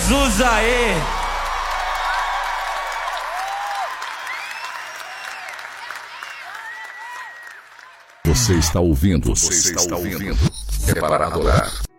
Jesus aí! Você está ouvindo. É para adorar.